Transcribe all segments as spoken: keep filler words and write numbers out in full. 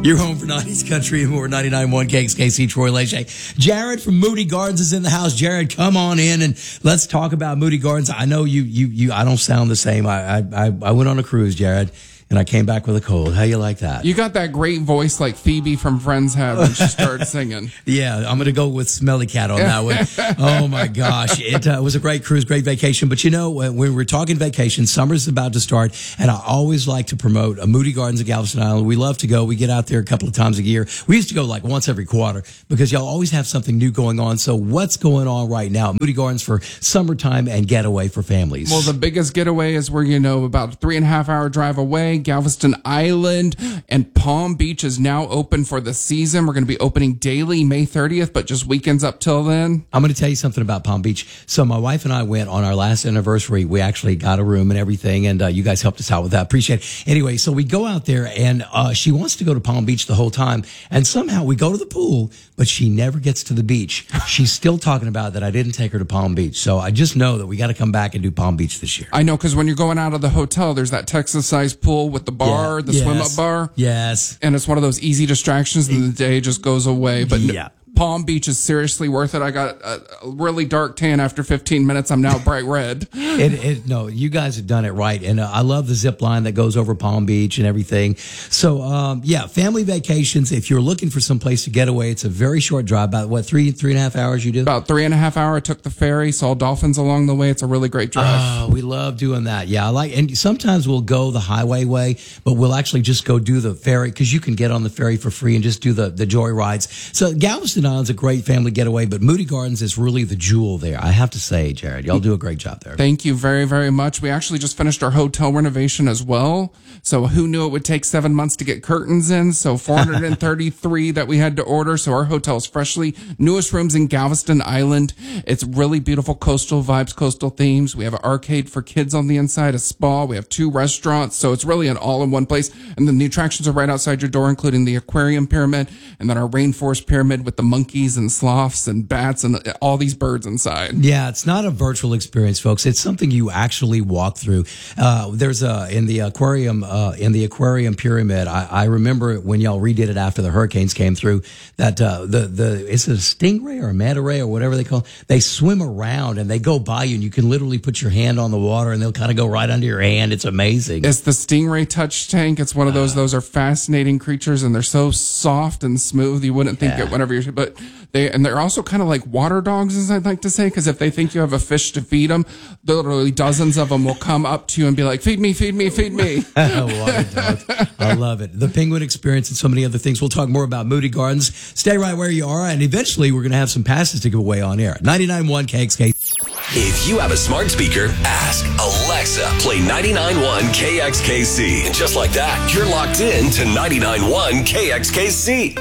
You're home for nineties Country and more. ninety-nine point one K X K C, Troy Lachey. Jared from Moody Gardens is in the house. Jared, come on in and let's talk about Moody Gardens. I know you, you, you, I don't sound the same. I, I, I went on a cruise, Jared, and I came back with a cold. How you like that? You got that great voice like Phoebe from Friends had when she started singing. Yeah, I'm going to go with Smelly Cat on that one. Oh, my gosh. It uh, was a great cruise, great vacation. But, you know, when we're talking vacation, summer's about to start, and I always like to promote a Moody Gardens of Galveston Island. We love to go. We get out there a couple of times a year. We used to go like once every quarter because y'all always have something new going on. So what's going on right now at Moody Gardens for summertime and getaway for families? Well, the biggest getaway is where, you know, about a three and a half hour drive away, Galveston Island. Island and Palm Beach is now open for the season. We're going to be opening daily May thirtieth, but just weekends up till then. I'm going to tell you something about Palm Beach. So my wife and I went on our last anniversary. We actually got a room and everything, and uh, you guys helped us out with that. Appreciate it. Anyway, so we go out there, and uh, she wants to go to Palm Beach the whole time, and somehow we go to the pool, but she never gets to the beach. She's still talking about that I didn't take her to Palm Beach. So I just know that we got to come back and do Palm Beach this year. I know, because when you're going out of the hotel, there's that Texas-sized pool with the bar, yeah. the yes. swim-up bar. Yes. And it's one of those easy distractions and the day just goes away. But yeah. Palm Beach is seriously worth it. I got a, a really dark tan after fifteen minutes. I'm now bright red. it, it, no, you guys have done it right. And uh, I love the zip line that goes over Palm Beach and everything. So, um, yeah, family vacations. If you're looking for some place to get away, it's a very short drive. About what, three, three and a half hours you do? About three and a half hour. I took the ferry, saw dolphins along the way. It's a really great drive. Oh, we love doing that. Yeah, I like, and sometimes we'll go the highway way, but we'll actually just go do the ferry because you can get on the ferry for free and just do the, the joy rides. So Galveston Island's a great family getaway, but Moody Gardens is really the jewel there. I have to say, Jared, y'all do a great job there. Thank you very, very much. We actually just finished our hotel renovation as well. So who knew it would take seven months to get curtains in? So four hundred thirty-three that we had to order. So our hotel is freshly newest rooms in Galveston Island. It's really beautiful coastal vibes, coastal themes. We have an arcade for kids on the inside, a spa. We have two restaurants. So it's really an all-in-one place. And then the attractions are right outside your door, including the aquarium pyramid and then our rainforest pyramid with the monkeys and sloths and bats and all these birds inside. Yeah, it's not a virtual experience, folks. It's something you actually walk through. Uh, there's a, in the aquarium, uh, in the aquarium pyramid, I, I remember when y'all redid it after the hurricanes came through, that, uh, the, the, is it a stingray or a manta ray or whatever they call it? They swim around and they go by you and you can literally put your hand on the water and they'll kind of go right under your hand. It's amazing. It's the stingray touch tank. It's one of those, uh, those are fascinating creatures and they're so soft and smooth. You wouldn't think yeah. it whenever you're, but they, and they're also kind of like water dogs, as I'd like to say, because if they think you have a fish to feed them, literally dozens of them will come up to you and be like, feed me, feed me, feed me. Water dogs. I love it. The Penguin Experience and so many other things. We'll talk more about Moody Gardens. Stay right where you are, and eventually we're going to have some passes to give away on air. ninety-nine point one K X K. If you have a smart speaker, ask Alexa, play ninety-nine point one K X K C. And just like that, you're locked in to ninety-nine point one K X K C.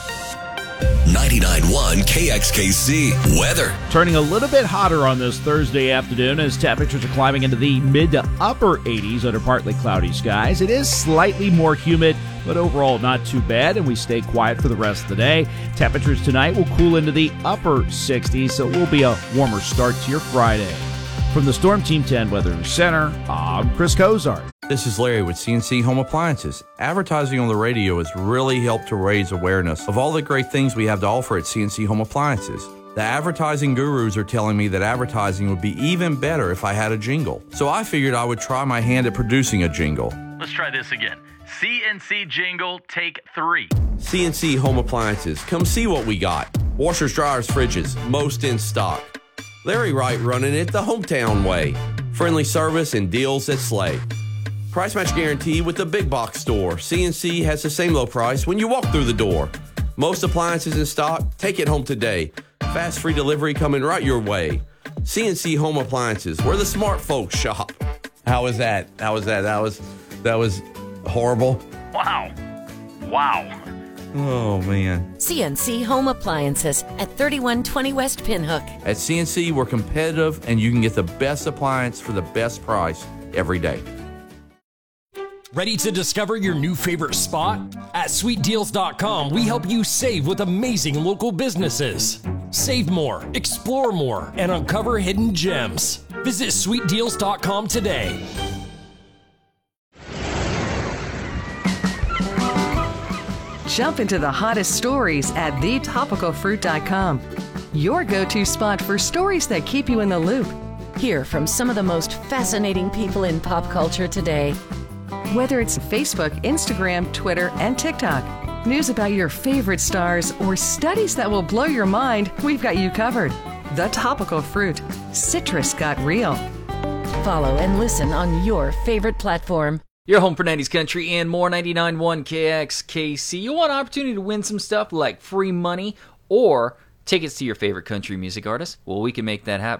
ninety-nine point one K X K C weather. Turning a little bit hotter on this Thursday afternoon as temperatures are climbing into the mid to upper eighties under partly cloudy skies. It is slightly more humid, but overall not too bad, and we stay quiet for the rest of the day. Temperatures tonight will cool into the upper sixties, so it will be a warmer start to your Friday. From the Storm Team ten Weather Center, I'm Chris Cozart. This is Larry with C N C Home Appliances. Advertising on the radio has really helped to raise awareness of all the great things we have to offer at C N C Home Appliances. The advertising gurus are telling me that advertising would be even better if I had a jingle. So I figured I would try my hand at producing a jingle. Let's try this again. C N C jingle, take three. C N C Home Appliances. Come see what we got. Washers, dryers, fridges, most in stock. Larry Wright running it the hometown way. Friendly service and deals that slay. Price match guarantee with the big box store. C N C has the same low price when you walk through the door. Most appliances in stock, take it home today. Fast free delivery coming right your way. C N C Home Appliances, where the smart folks shop. How was that? How was that? That was, that was horrible. Wow. Wow. Oh, man. C N C Home Appliances at thirty-one twenty West Pinhook. At C N C, we're competitive, and you can get the best appliance for the best price every day. Ready to discover your new favorite spot? At sweet deals dot com, we help you save with amazing local businesses. Save more, explore more, and uncover hidden gems. Visit sweet deals dot com today. Jump into the hottest stories at the topical fruit dot com. Your go-to spot for stories that keep you in the loop. Hear from some of the most fascinating people in pop culture today. Whether it's Facebook, Instagram, Twitter, and TikTok, news about your favorite stars, or studies that will blow your mind, we've got you covered. The Topical Fruit. Citrus got real. Follow and listen on your favorite platform. Your home for nineties country and more, ninety-nine point one K X K C. You want an opportunity to win some stuff like free money or tickets to your favorite country music artist? Well, we can make that happen.